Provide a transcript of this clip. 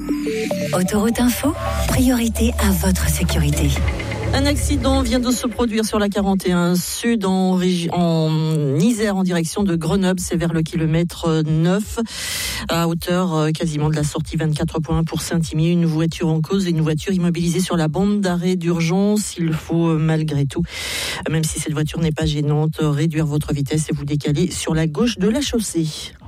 Autoroute Info, priorité à votre sécurité. Un accident vient de se produire sur la 41 Sud en Isère en direction de Grenoble. C'est vers le kilomètre 9 à hauteur quasiment de la sortie 24.1 pour Saint-Imier. Une voiture en cause et une voiture immobilisée sur la bande d'arrêt d'urgence. Il faut malgré tout, même si cette voiture n'est pas gênante, réduire votre vitesse et vous décaler sur la gauche de la chaussée.